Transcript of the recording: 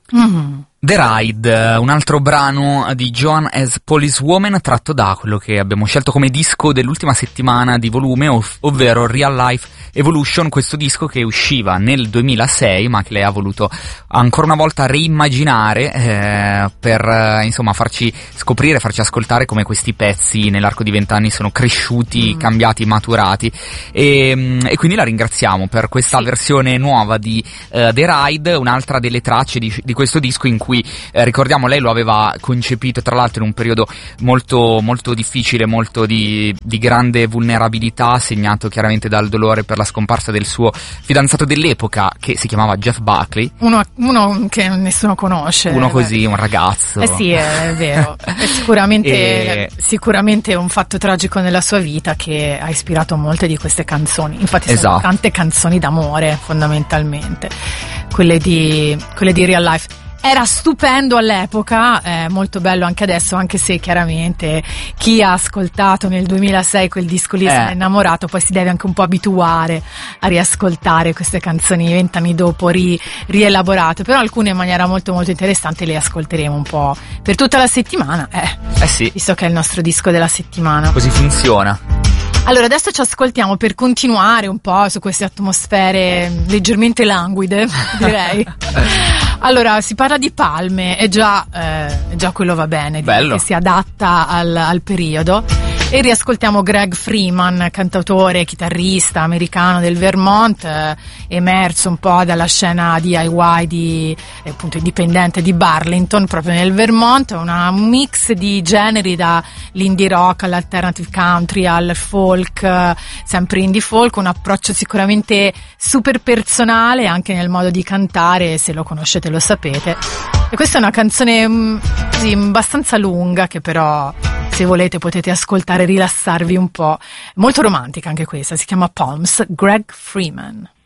The Ride, un altro brano di Joan as Policewoman tratto da quello che abbiamo scelto come disco dell'ultima settimana di volume, ovvero Real Life Evolution, questo disco che usciva nel 2006 ma che lei ha voluto ancora una volta reimaginare per insomma farci scoprire, farci ascoltare come questi pezzi nell'arco di 20 anni sono cresciuti, cambiati, maturati e quindi la ringraziamo per questa versione nuova di The Ride, un'altra delle tracce di questo disco in cui ricordiamo lei lo aveva concepito tra l'altro in un periodo molto molto difficile, molto di grande vulnerabilità, segnato chiaramente dal dolore per la scomparsa del suo fidanzato dell'epoca che si chiamava Jeff Buckley, uno che nessuno conosce, uno così, un ragazzo. Sì, è vero, è sicuramente un fatto tragico nella sua vita che ha ispirato molte di queste canzoni, infatti sono tante canzoni d'amore fondamentalmente, quelle di Real Life. Era stupendo all'epoca, molto bello anche adesso, anche se chiaramente chi ha ascoltato nel 2006 quel disco lì si è innamorato, poi si deve anche un po' abituare a riascoltare queste canzoni 20 anni dopo rielaborate, però alcune in maniera molto molto interessante le ascolteremo un po' per tutta la settimana, sì, visto che è il nostro disco della settimana. Così funziona. Allora adesso ci ascoltiamo per continuare un po' su queste atmosfere leggermente languide, direi. Allora, si parla di palme, è già quello va bene, che si adatta al periodo. E riascoltiamo Greg Freeman, cantautore, chitarrista americano del Vermont, emerso un po' dalla scena DIY appunto indipendente di Burlington, proprio nel Vermont, un mix di generi dall'indie rock all'alternative country al folk, sempre indie folk, un approccio sicuramente super personale anche nel modo di cantare, se lo conoscete lo sapete. E questa è una canzone così abbastanza lunga che però se volete potete ascoltare e rilassarvi un po', molto romantica anche questa, si chiama Palms, Greg Freeman.